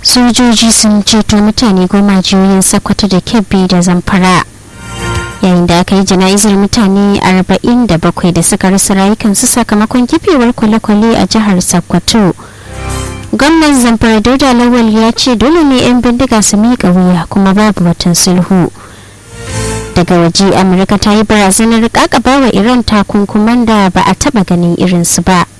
sojoji sun ceto mutane 10 jiyoyin Sokoto da Kebbi da Zamfara, yayin da aka yi jana'izar mutane 47 da suka rasa rayukansu sakamakon kifewar kwale-kwale a jihar Sokoto. Gwamnan Zamfara Dauda Lawal ya ce dole ne 'yan bindiga su miƙa wuya kuma babu watan sulhu. Daga waje, Amurka ta yi barazanar ƙaƙabawa Iran takunkuman da ba a taɓa ganin irinsu ba.